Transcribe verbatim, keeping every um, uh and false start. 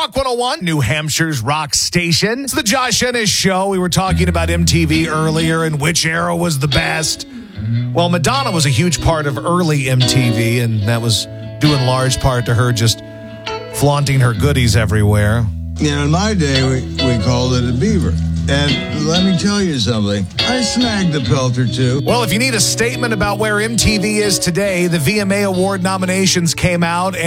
Rock one oh one, New Hampshire's rock station. It's the Josh Ennis Show. We were talking about M T V earlier and which era was the best. Well, Madonna was a huge part of early M T V, and that was due in large part to her just flaunting her goodies everywhere. You know, in my day, we, we called it a beaver. And let me tell you something. I snagged a pelt or two. Well, if you need a statement about where M T V is today, the V M A Award nominations came out,